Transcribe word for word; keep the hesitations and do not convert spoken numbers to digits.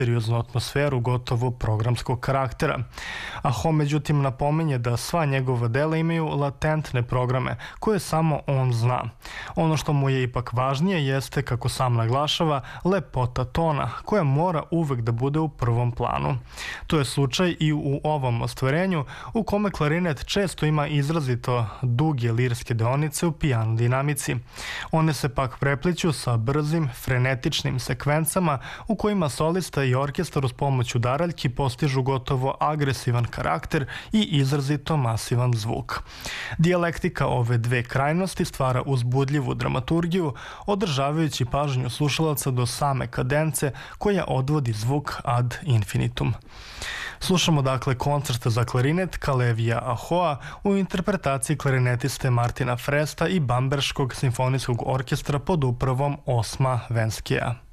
misterioznu atmosferu gotovo programskog karaktera. Aho međutim napominje da sva njegova dela imaju latentne programe koje samo on zna. Ono što mu je ipak važnije jeste, kako sam naglašava, lepota tona koja mora uvek da bude u prvom planu. To je slučaj i u ovom ostvarenju u kome klarinet često ima izrazito duge lirske deonice u piano dinamici. One se pak prepliću sa brzim, frenetičnim sekvencama u kojima solista i orkestar uz pomoć udaraljki postižu gotovo agresivan karakter i izrazito masivan zvuk. Dijalektika ove dve krajnosti stvara uzbudljivu dramaturgiju, održavajući pažnju slušalaca do same kadence koja odvodi zvuk ad infinitum. Slušamo dakle koncert za klarinet Kalevija Ahoa u interpretaciji klarinetiste Martina Fresta i Bamberškog simfonijskog orkestra pod upravom Osma Venskija.